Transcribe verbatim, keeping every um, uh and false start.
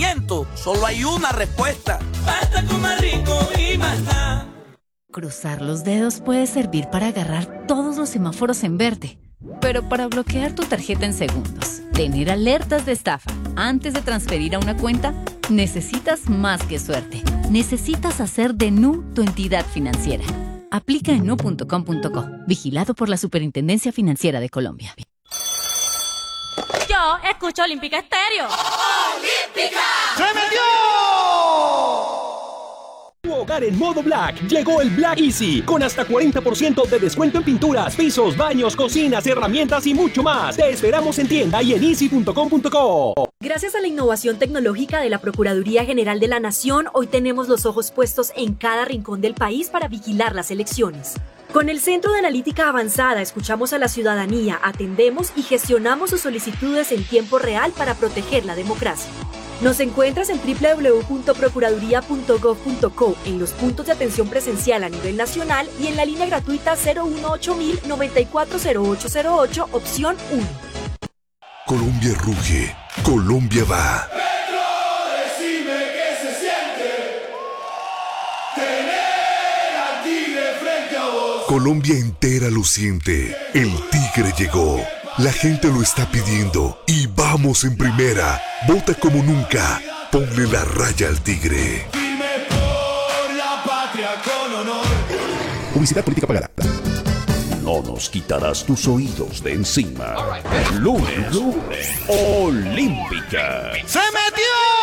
estreñimiento, solo hay una respuesta. Basta con más rico y más nada. Cruzar los dedos puede servir para agarrar todos los semáforos en verde, pero para bloquear tu tarjeta en segundos, tener alertas de estafa antes de transferir a una cuenta, necesitas más que suerte. Necesitas hacer de Nu tu entidad financiera. Aplica en nu punto com punto co. Vigilado por la Superintendencia Financiera de Colombia. Yo escucho Olímpica Estéreo. ¡Olímpica! ¡Se metió! Tu hogar en modo Black. Llegó el Black Easy, con hasta cuarenta por ciento de descuento en pinturas, pisos, baños, cocinas, herramientas y mucho más. Te esperamos en tienda y en easy punto com punto co. Gracias a la innovación tecnológica de la Procuraduría General de la Nación, hoy tenemos los ojos puestos en cada rincón del país para vigilar las elecciones. Con el Centro de Analítica Avanzada escuchamos a la ciudadanía, atendemos y gestionamos sus solicitudes en tiempo real para proteger la democracia. Nos encuentras en doble u doble u doble u punto procuraduría punto gov punto co, en los puntos de atención presencial a nivel nacional y en la línea gratuita cero uno ocho mil noventa y cuatro cero ocho cero ocho, opción uno. Colombia ruge, Colombia va. Petro, decime qué se siente tener al tigre frente a vos. Colombia entera lo siente. El tigre llegó. La gente lo está pidiendo y vamos en primera. Vota como nunca. Ponle la raya al tigre. Firme por la patria con honor. Publicidad política pagada. No nos quitarás tus oídos de encima. Lunes, lunes, Olímpica. ¡Se metió!